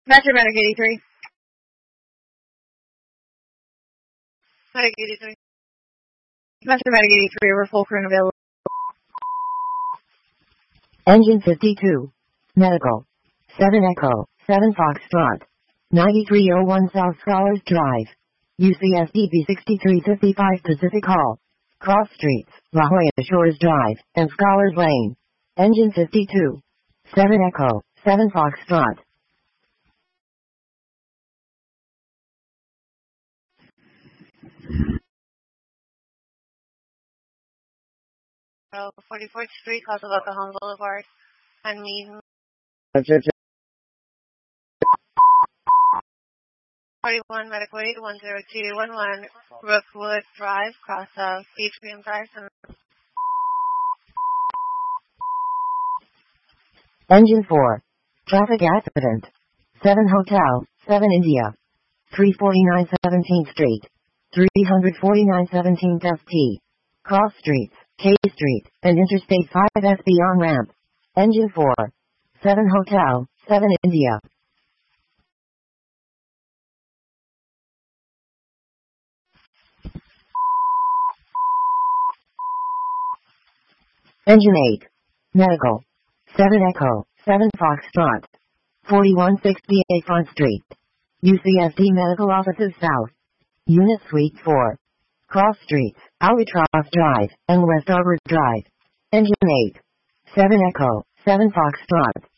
Metro Medic 83. Medic 83. Metro Medic 83, we're full crew and available. Engine 52. Medical. 7 Echo, 7 Foxtrot. 9301 South Scholars Drive. UCSDP 6355 Pacific Hall. Cross Streets, La Jolla Shores Drive, and Scholars Lane. Engine 52. 7 Echo, 7 Foxtrot. Oh, 44th Street, Casa El Cajon Boulevard. And me. 41 Medical Aid 10211 Brookwood Drive, Cross Atrium Drive. Engine 4. Traffic accident. 7 Hotel, 7 India. 349 17th Street. 349 17th FT. Cross Streets, K Street, and Interstate 5 SB on ramp. Engine 4. 7 Hotel, 7 India. Engine 8. Medical. 7 Echo, 7 Foxtrot. 4168 Front Street. UCSD Medical Offices South. Unit Suite 4. Cross Streets, Albatross Drive, and West Arbor Drive. Engine 8. 7 Echo, 7 Foxtrot.